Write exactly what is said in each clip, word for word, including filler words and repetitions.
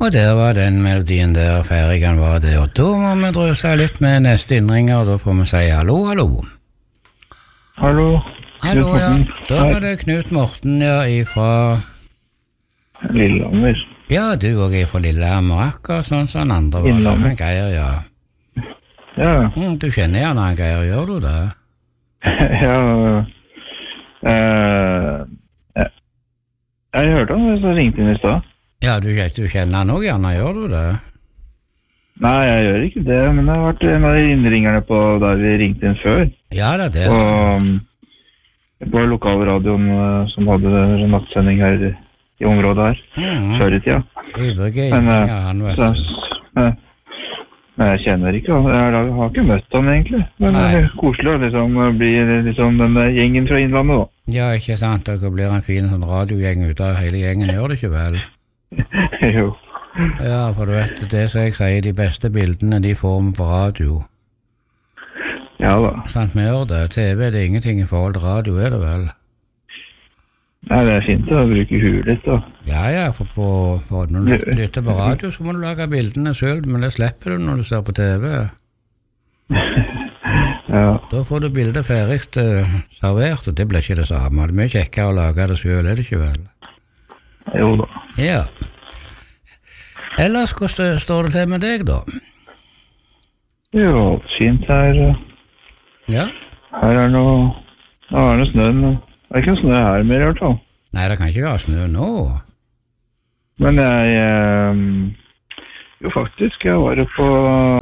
Og der var den melodien der, ferdigen var det, og da må vi drøse litt med neste innringer, og da får vi si hallo, hallo. Hallo, hallo, ja. Da var det Knut Morten, ja, ifra... Lillehammer. Ja, du også er fra Lillehammer, akkurat sånn som han andre var der, men Geir, ja. Ja. Mm, du kjenner gjerne han Geir, gjør du det? ja, uh, jeg, jeg hørte han, så ringte han i sted. Ja, du, du kjenner han også gjerne, gjør du det? Nei, jeg gjør ikke det, men jeg har vært en av de innringerne på der vi ringte inn før. Ja, det er det. Og på lokalradioen som hadde nattsending her i, i området her, mm-hmm. før i tida. Ivrige men, ja, han vet så, men, men jeg kjenner ikke han, jeg, jeg har ikke møtt han egentlig. Men Nei. Det er koselig å liksom, bli liksom, den gjengen fra Innlandet da. Ja, ikke sant, dere blir en fin sånn radiogjeng ut av hele gjengen, gjør det ikke vel? jo. Ja, for du vet, det som jeg sier, de beste bildene, de får vi på radio. Ja da. Sant, vi gjør det. T V det er ingenting i forhold til radio, er det vel? Nei, det er fint å bruke huet litt da. Ja, ja, for, på, for når du lytter på radio, så må du lage bildene selv, men det slipper du når du ser på T V. ja. Da får du bildet ferdigst uh, servert, og det blir ikke det samme. Det er mye kjekkere å lage det selv, er det ikke vel? Jo da. Ja. Ellers, hvordan står det til med deg da? Jo, fint her. Ja? Her er noe, nå er det snø nå. Det er ikke snø her mer i hvert fall. Nei, det kan ikke være snø nå. Men jeg, eh, jo faktisk, jeg var jo på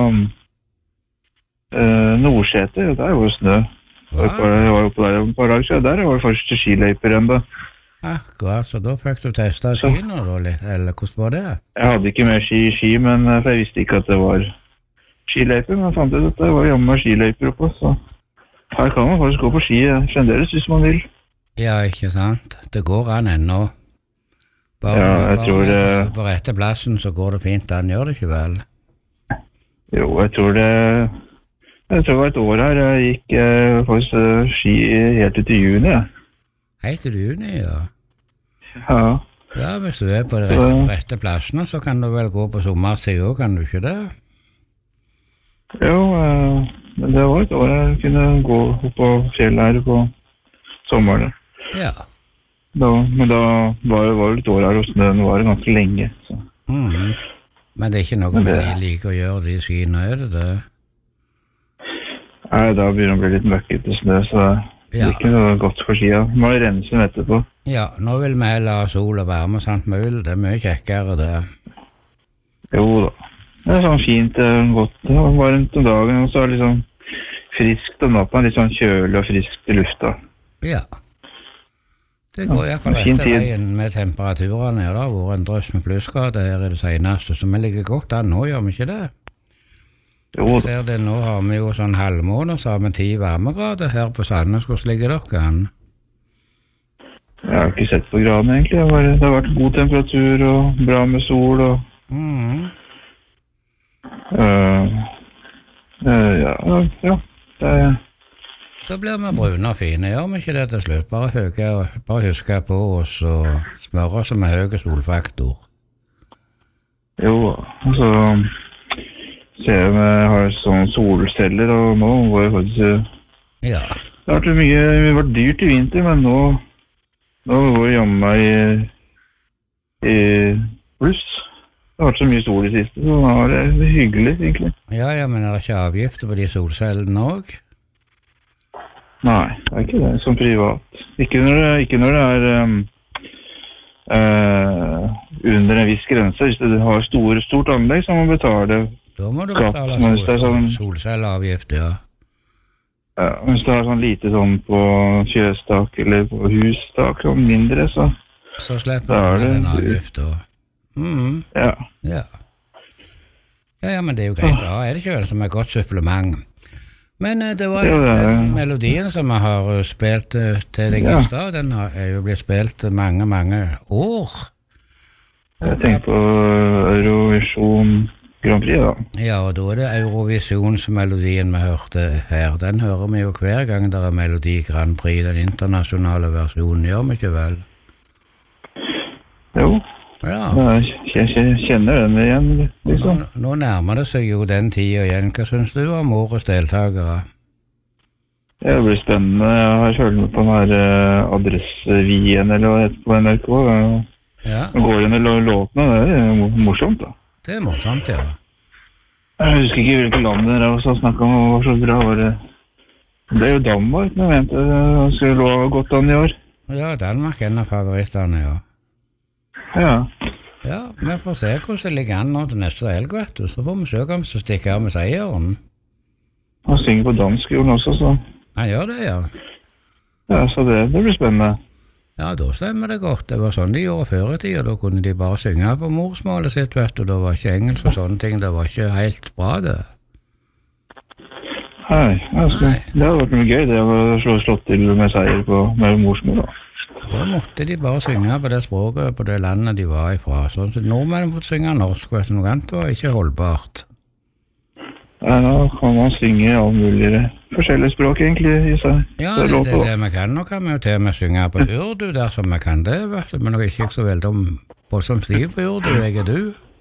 eh, Nordsete, og der var det snø. Jeg var jo på der et par dager siden, der var det første skiløyper enda. Akkurat, så da fikk du testet skiene da litt, eller hvordan var det? Jeg hadde ikke mer ski i ski, men for jeg visste ikke at det var skiløyper, men jeg fant ut at det var jammen skiløyper oppe, så her kan man faktisk gå på ski fremdeles hvis man vil. Ja, ikke sant? Det går an ennå. Bare, ja, jeg bare tror det... På rette plassen så går det fint, den gjør det ikke vel? Jo, jeg tror det... Jeg tror det var et år her, jeg gikk eh, faktisk uh, ski helt ut i juni, ja. Helt til juni, ja. Ja. Ja, hvis du er på de rette, rette plassene, så kan du vel gå på sommertid også, kan du ikke det? Jo, uh, men det var et år jeg kunne gå opp på fjellet her på sommeren. Ja. Da, men da var det var et år her, og snøen var ganske lenge. Så. Mm. Men det er ikke noe det... vi liker å gjøre de skiene, er det det? Nei, da begynner det å bli litt møkkete snø, så... Ja. Det er ikke noe godt for skia. Må jo rense den etterpå. Ja, nå vil vi heller ha sol og varme, sant? Vi vil, det er mye kjekkere det. Jo da. Det er sånn fint, godt. Det var varmt om dagen, og så er det litt sånn friskt om natten, litt sånn kjølig og friskt i lufta. Ja. Det går i hvert fall rett veien med temperaturene. Det har vært en drøss med plussgrader her i det seneste, så vi ligger godt an nå, gjør vi ikke det? Jo. Jeg ser det, nå har vi jo sånn halvmåned, så har vi ti varmegrader her på Sandnes. Hvordan ligger dere an? Jeg har ikke sett på graden egentlig. Det har, det har vært god temperatur og bra med sol og... Mm. Uh, uh, ja, ja. Det er... Så blir vi brune og fine, gjør vi ikke det til slutt? Bare, høye, bare huske på oss og smøre oss med høy solfaktor. Jo, altså... ser vi har sånne solceller, og nå var det faktisk... Ja. Det har vært mye, det har vært dyrt i vinter, men nå, nå går det jammen meg i, i pluss. Det har vært så mye sol i siste, så nå er det hyggelig, egentlig. Ja, ja, men er det ikke avgifter på de solcellene også? Nei, det er ikke det, som privat. Ikke når det, ikke når det er um, uh, under en viss grense. Hvis du har stor, stort anlegg, så må man betale. Da må du betale sol, sånn, solcelleavgift, ja. Ja, hvis du har sånn lite sånn på fjøstak eller på hustak, sånn mindre, så... Så slipper du den avgift, da. Mm. Ja. Ja. Ja, ja, men det er jo greit da, er det ikke vel som et godt supplement? Men uh, det var jo den melodien som jeg har uh, spilt uh, til deg i stad, den har er jo blitt spilt mange, mange år. Jeg tenker på Eurovision Grand Prix, da. Ja, og da er det Eurovisionsmelodien vi hørte her. Den hører vi jo hver gang det er Melodi Grand Prix, den internasjonale versjonen, gjør vi ikke vel? Jo, ja. Det er jeg kjenner den igjen, liksom. Nå, nå nærmer det seg jo den tiden igjen. Hva synes du om årets deltakere? Det blir spennende. Jeg har følt med på den her uh, adressevien eller hva det heter på N R K. Ja. Nå går inn i låtene, det er morsomt da. Det er morsomt, ja. Jeg husker ikke hvilke land det er også snakket om, og var så bra var det. Det er jo Danmark, men jeg mente det skulle lå godt an i år. Ja, Danmark er en av favorittene, ja. Ja. Ja, vi får se hvordan det ligger an nå til neste helg, vet du. Så får vi søke om så stikker av med seieren. Han synger på dansk, jo også, så... Han gjør det, ja. Ja, så det, det blir spennende. Ja, da stemmer det godt. Det var sånn de gjorde før i tiden. Da kunne de bare synge på morsmålet sitt, vet du. Det var ikke engelsk og sånne ting. Det var ikke helt bra, det. Nei, altså, Nei. Det har vært mye gøy, det å slå slått til med seier på med morsmål, da. Da måtte de bare synge på det språket, på det landet de var ifra. Sånn at nordmenn måtte synge norsk, vet du, noe annet var ikke holdbart. Ja, nå kan man synge all mulig forskjellige språk, egentlig, i seg. Ja, det, det er det vi kan. Nå kan vi jo til og med synge på urdu dersom vi kan det, vet du. Men jeg er ikke så veldig om på som stiv på urdu, jeg er du.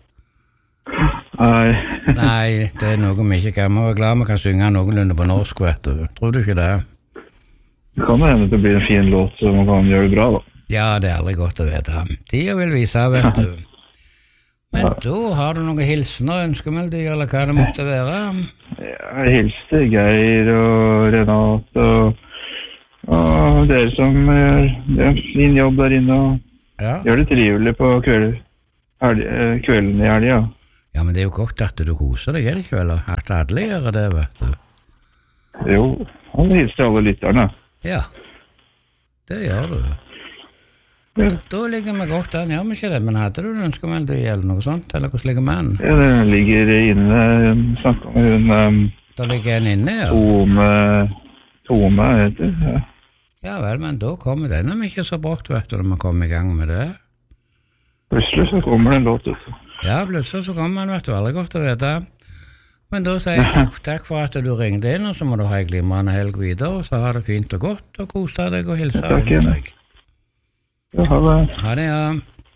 Nei. Nei, det er noe vi ikke kan. Vi er glad vi kan synge noenlunde på norsk, vet du. Tror du ikke det? Det kan hende det blir en fin låt, så man kan gjøre det bra, da. Ja, det er aldri godt å vite. Tida vil vise, vet du. Men ja. Da har du noen hilsener, ønskemeldi, eller hva det måtte være? Jeg hilste Geir og Renate og, og dere som gjør en fin jobb der inne og ja. Gjør det trivelig på kveld, kvelden i helgen, ja. Ja, men det er jo godt at du koser deg, er det ikke vel? At alle gjør det, vet du. Jo, han hilser alle lytterne. Ja, det gjør du. Ja. Da ligger vi godt an, gjør vi ikke det? Men hadde du en ønskemeldi eller noe sånt? Eller hvordan ligger man? Ja, det ligger inne, snakket med hun... Um, da ligger en inne, ja? Tome, Tome heter det, ja. Ja vel, men da kommer den om ikke så brått, vet du, når man kommer i gang med det. Plutselig så kommer det en låt ut. Ja, plutselig så kommer man, vet du, aldri godt å vite. Men da sier jeg takk, takk for at du ringte inn, og så må du ha en glimrende helg videre, og så har det fint og godt, og kose deg og hilse av deg. Ja, ha det. Ha det, ja.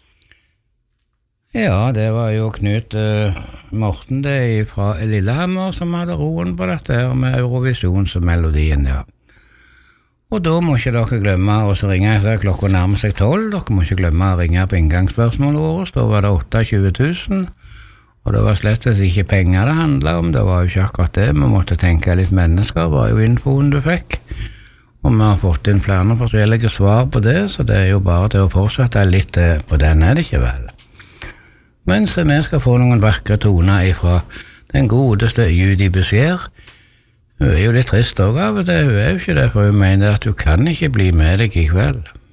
Ja, det var jo Knut uh, Morten det fra Lillehammer som hadde roen på dette her med Eurovisjonsmelodien, ja. Og da må ikke dere glemme å ringe, så klokka nærmer seg tolv, dere må ikke glemme å ringe på inngangsspørsmålet vårt, da var det tjueåtte tusen. Og det var slett ikke penger det handlet om, det var jo ikke akkurat det. Vi måtte tenke litt mennesker, var jo infoen du fikk. Og vi har fått inn flere forskjellige svar på det, så det er jo bare til å fortsette litt på den, er det ikke vel? Mens vi skal få noen vakre toner ifra den godeste Judy Boucher. Hun er jo litt trist også av det, hun er jo ikke det, for hun mener at du kan ikke bli med deg i kveld.